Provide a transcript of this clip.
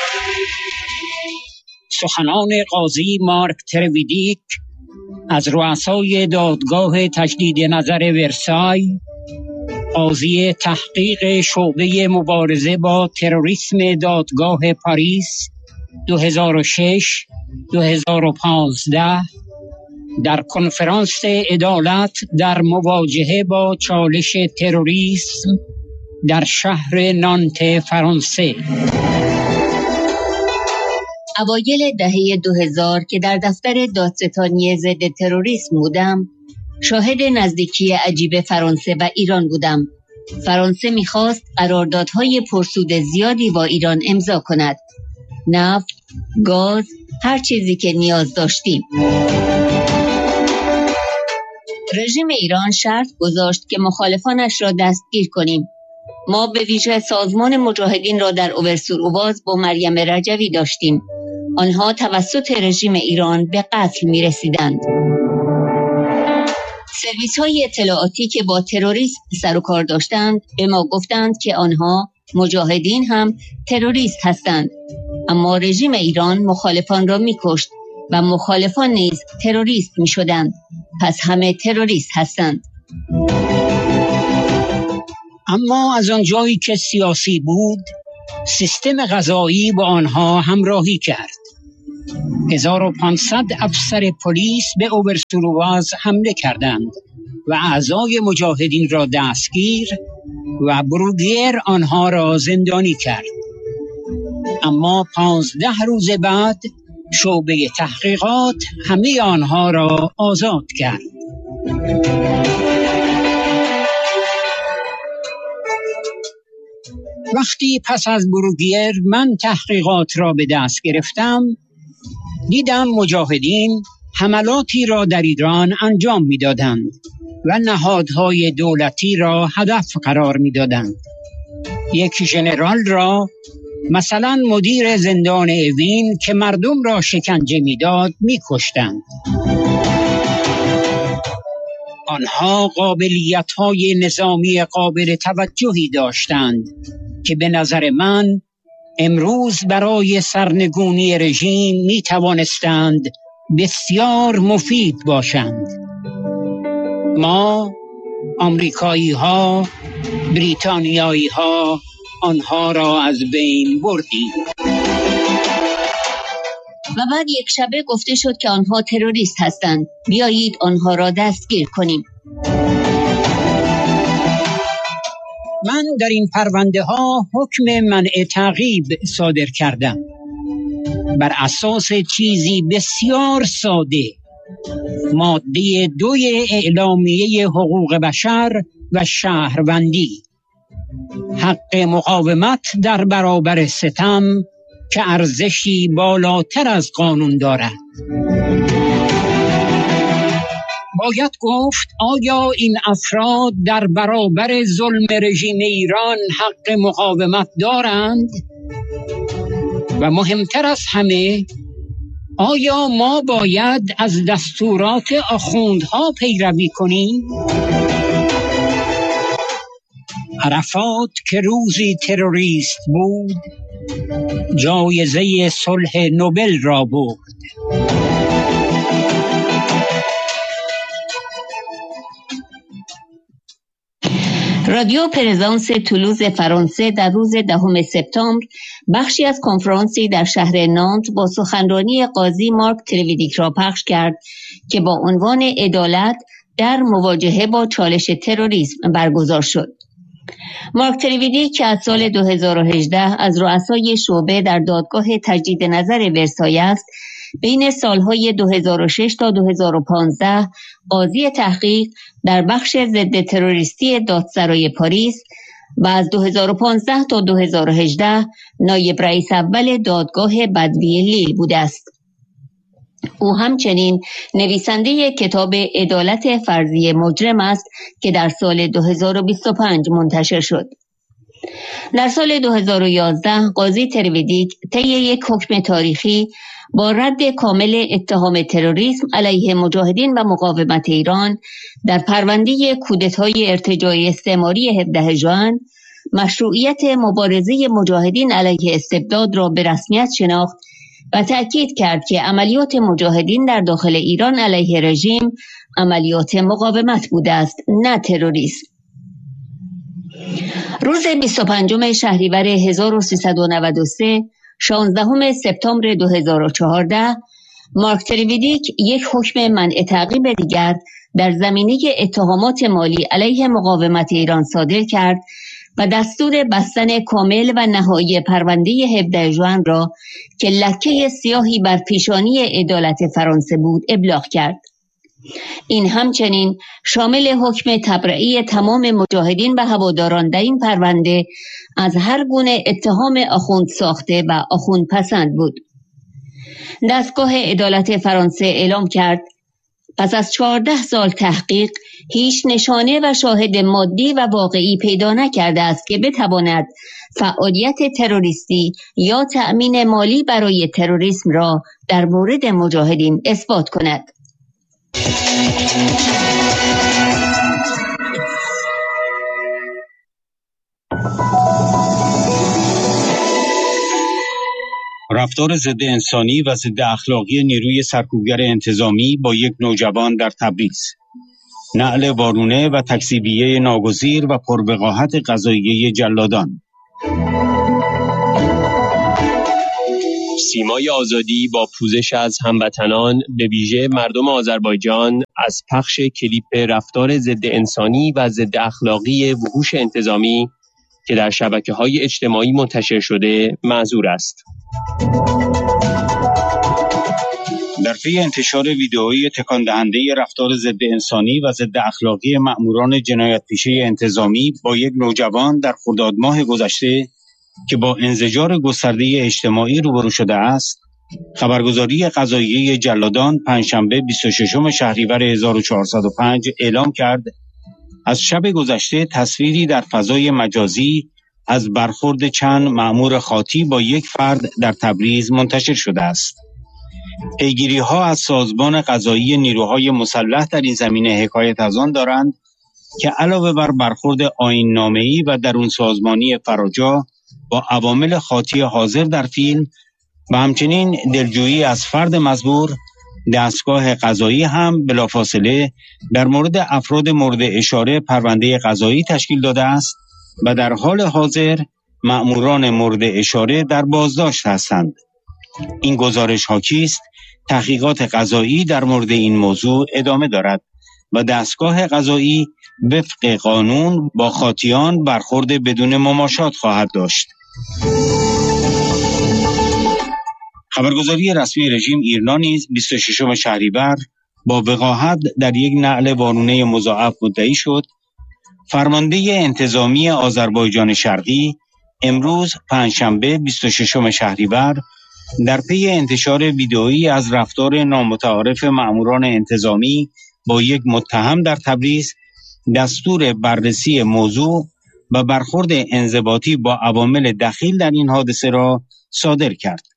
سخنان قاضی مارک ترویدیک از رؤسای دادگاه تجدید نظر ورسای، قاضی تحقیق شعبه مبارزه با تروریسم دادگاه پاریس 2006 2015 در کنفرانس عدالت در مواجهه با چالش تروریسم در شهر نانت فرانسه. اوایل دهه 2000 که در دفتر دادستانی ضد تروریسم بودم، شاهد نزدیکی عجیب فرانسه و ایران بودم. فرانسه می‌خواست قراردادهای پرسود زیادی با ایران امضا کند. نفت، گاز، هر چیزی که نیاز داشتیم. رژیم ایران شرط گذاشت که مخالفانش را دستگیر کنیم. ما به ویژه سازمان مجاهدین را در اوورسوروواز با مریم رجوی داشتیم. آنها توسط رژیم ایران به قتل می رسیدند. سرویس های اطلاعاتی که با تروریسم سر و کار داشتند به ما گفتند که آنها مجاهدین هم تروریست هستند. اما رژیم ایران مخالفان را می کشت و مخالفان نیز تروریست می شدند. پس همه تروریست هستند. اما از آن جایی که سیاسی بود، سیستم قضایی با آنها همراهی کرد. 1500 افسر پلیس به اوورسوروواز حمله کردند و اعضای مجاهدین را دستگیر و بروگیر آنها را زندانی کرد. اما 15 روز بعد شعبه تحقیقات همه آنها را آزاد کرد. وقتی پس از بروگیر من تحقیقات را به دست گرفتم، دیدم مجاهدین حملاتی را در ایران انجام می‌دادند و نهادهای دولتی را هدف قرار می‌دادند. یک ژنرال را، مثلا مدیر زندان اوین که مردم را شکنجه می‌داد، می‌کشتند. آنها قابلیت‌های نظامی قابل توجهی داشتند که به نظر من امروز برای سرنگونی رژیم می توانستند بسیار مفید باشند. ما آمریکایی ها، بریتانیایی ها آنها را از بین بردیم. و بعد یک شبه گفته شد که آنها تروریست هستند. بیایید آنها را دستگیر کنیم. من در این پرونده ها حکم منع تعقیب صادر کردم بر اساس چیزی بسیار ساده، ماده 2 اعلامیه حقوق بشر و شهروندی، حق مقاومت در برابر ستم که ارزشی بالاتر از قانون دارد. باید گفت آیا این افراد در برابر ظلم رژیم ایران حق مقاومت دارند؟ و مهمتر از همه، آیا ما باید از دستورات آخوندها پیروی کنیم؟ عرفات که روزی تروریست بود، جایزه صلح نوبل را برد. رادیو پرزانس تولوز فرانسه در روز 10 سپتامبر بخشی از کنفرانسی در شهر نانت با سخنرانی قاضی مارک ترویدیک را پخش کرد که با عنوان عدالت در مواجهه با چالش تروریسم برگزار شد. مارک ترویدیک که از سال 2018 از رؤسای شعبه در دادگاه تجدید نظر ورسای است، بین سالهای 2006 تا 2015 قاضی تحقیق در بخش ضد تروریستی دادسرای پاریس و از 2015 تا 2018 نایب رئیس اول دادگاه بدوی لیل بوده است. او همچنین نویسنده کتاب عدالت فرضی مجرم است که در سال 2025 منتشر شد. در سال 2011 قاضی ترویدیک طی یک حکم تاریخی با رد کامل اتهام تروریسم علیه مجاهدین و مقاومت ایران در پرونده کودتای ارتجاعی استعماری 17 ژوئن مشروعیت مبارزه مجاهدین علیه استبداد را به رسمیت شناخت و تأکید کرد که عملیات مجاهدین در داخل ایران علیه رژیم عملیات مقاومت بوده است، نه تروریسم. روز 25 شهریور 1393 16 سپتامبر 2014 مارک تریویدیک یک حکم منع تعقیب دیگر در زمینه اتهامات مالی علیه مقاومت ایران صادر کرد و دستور بستن کامل و نهایی پرونده 17 ژوئن را که لکه سیاهی بر پیشانی عدالت فرانسه بود ابلاغ کرد. این همچنین شامل حکم تبرئه تمام مجاهدین و هواداران در این پرونده از هر گونه اتهام آخوند ساخته و آخوند پسند بود. دستگاه عدالت فرانسه اعلام کرد پس از 14 سال تحقیق هیچ نشانه و شاهد مادی و واقعی پیدا نکرده است که بتواند فعالیت تروریستی یا تأمین مالی برای تروریسم را در مورد مجاهدین اثبات کند. رفتار ضد انسانی و ضد اخلاقی نیروی سرکوبگر انتظامی با یک نوجوان در تبریز. نعل وارونه و تکذیبیه ناگزیر و پروقاحت قضاییه جلادان. سیمای آزادی با پوزش از هموطنان به ویژه مردم آذربایجان از پخش کلیپ رفتار ضد انسانی و ضد اخلاقی وحوش انتظامی که در شبکه‌های اجتماعی منتشر شده معذور است. در پی انتشار ویدئویی تکان دهنده رفتار ضد انسانی و ضد اخلاقی مأموران جنایت پیشه انتظامی با یک نوجوان در خرداد ماه گذشته که با انزجار گسترده اجتماعی روبرو شده است، خبرگزاری قضاییه جلادان پنجشنبه 26 شهریور 1405 اعلام کرد از شب گذشته تصویری در فضای مجازی از برخورد چند مأمور خاطی با یک فرد در تبریز منتشر شده است. پیگیری‌ها از سازمان قضایی نیروهای مسلح در این زمینه حکایت از آن دارند که علاوه بر برخورد آیین‌نامه‌ای و درون سازمانی فراجا با عوامل خاطی حاضر در فیلم و همچنین دلجویی از فرد مزبور، دستگاه قضایی هم بلافاصله در مورد افراد مورد اشاره پرونده قضایی تشکیل داده است و در حال حاضر مأموران مورد اشاره در بازداشت هستند. این گزارش حاکی است تحقیقات قضایی در مورد این موضوع ادامه دارد و دستگاه قضایی وفق قانون با خاطیان برخورد بدون مماشات خواهد داشت. خبرگزاری رسمی رژیم ایرنا نیز 26 شهریور با وقاحت در یک نعل وارونه مضاعف مدعی شد فرمانده انتظامی آذربایجان شرقی امروز پنجشنبه 26 شهریور در پی انتشار ویدئویی از رفتار نامتعارف مأموران انتظامی با یک متهم در تبریز دستور بررسی موضوع و برخورد انضباطی با عوامل دخیل در این حادثه را صادر کرد.